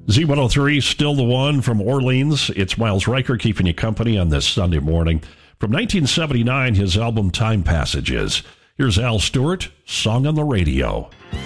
Z103, still the one from Orleans. It's Miles Riker keeping you company on this Sunday morning. From 1979, his album Time Passages. Here's Al Stewart, Song on the Radio.